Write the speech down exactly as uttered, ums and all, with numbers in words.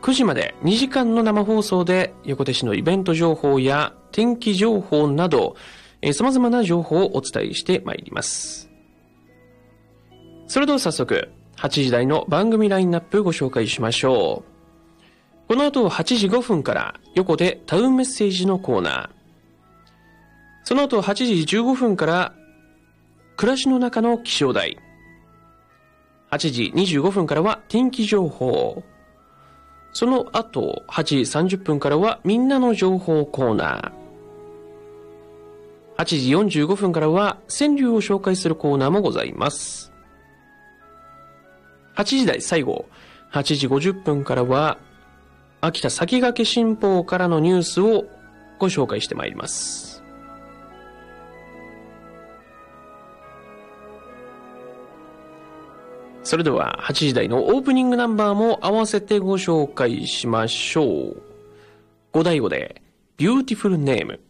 くじまでにじかんの生放送で横手市のイベント情報や天気情報など、えー、様々な情報をお伝えしてまいります。それでは早速、はちじ台の番組ラインナップご紹介しましょう。この後はちじごふんから横手タウンメッセージのコーナー。その後はちじじゅうごふんから暮らしの中の気象台。はちじにじゅうごふんからは天気情報。その後はちじさんじゅっぷんからはみんなの情報コーナー。はちじよんじゅうごふんからは川柳を紹介するコーナーもございます。はちじ台最後、はちじごじゅっぷんからは秋田先駆け新報からのニュースをご紹介してまいります。それでははちじ台のオープニングナンバーも合わせてご紹介しましょう。ごだいごでビューティフルネーム。